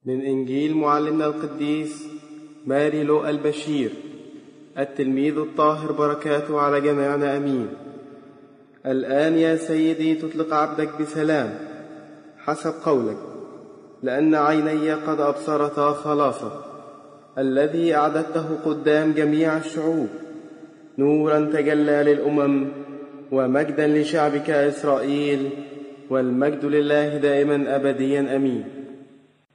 من إنجيل معلمنا القديس ماري لوقا البشير التلميذ الطاهر، بركاته على جميعنا أمين. الآن يا سيدي تطلق عبدك بسلام حسب قولك، لأن عيني قد أبصرتا خلاصك الذي أعددته قدام جميع الشعوب، نورا تجلى للأمم ومجدا لشعبك إسرائيل، والمجد لله دائما أبديا أمين.